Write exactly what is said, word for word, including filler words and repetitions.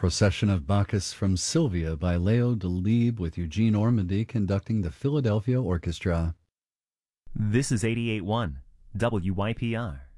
Procession of Bacchus from Sylvia by Leo Delibes with Eugene Ormandy conducting the Philadelphia Orchestra. This is eighty-eight point one W Y P R.